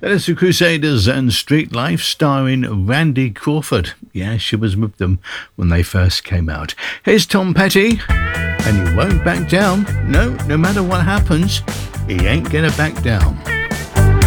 That is the Crusaders and Street Life, starring Randy Crawford. Yeah, she was with them when they first came out. Here's Tom Petty, and he won't back down. No matter what happens, he ain't gonna back down.